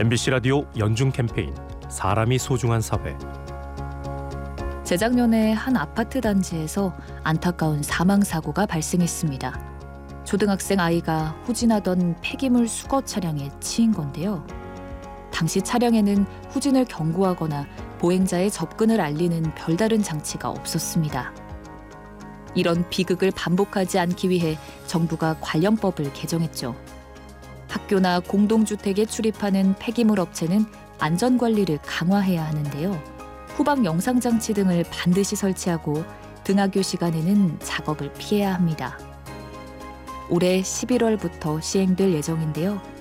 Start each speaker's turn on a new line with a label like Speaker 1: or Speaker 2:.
Speaker 1: MBC 라디오 연중 캠페인 사람이 소중한 사회.
Speaker 2: 재작년에 한 아파트 단지에서 안타까운 사망사고가 발생했습니다. 초등학생 아이가 후진하던 폐기물 수거 차량에 치인 건데요. 당시 차량에는 후진을 경고하거나 보행자의 접근을 알리는 별다른 장치가 없었습니다. 이런 비극을 반복하지 않기 위해 정부가 관련법을 개정했죠. 학교나 공동주택에 출입하는 폐기물 업체는 안전관리를 강화해야 하는데요. 후방 영상장치 등을 반드시 설치하고 등하교 시간에는 작업을 피해야 합니다. 올해 11월부터 시행될 예정인데요.